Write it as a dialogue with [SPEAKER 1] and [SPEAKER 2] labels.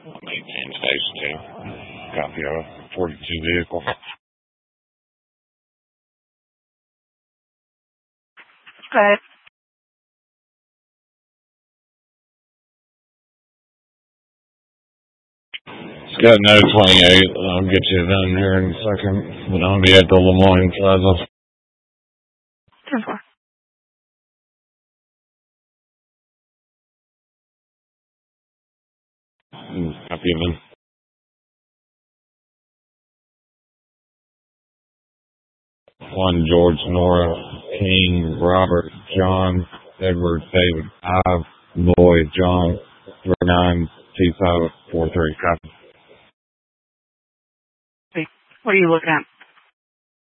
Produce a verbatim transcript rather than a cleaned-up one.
[SPEAKER 1] Maintain Station two. Copy of forty-two vehicle.
[SPEAKER 2] Okay.
[SPEAKER 1] It's got no twenty-eight. I'll get you down here in a second. But I'll be at the Lemoyne Plaza.
[SPEAKER 2] ten four.
[SPEAKER 1] Copy of them. One George, Nora, King, Robert, John, Edward, David, Ive, Lloyd, John, three nine two five four three. Copy.
[SPEAKER 2] What are you looking at?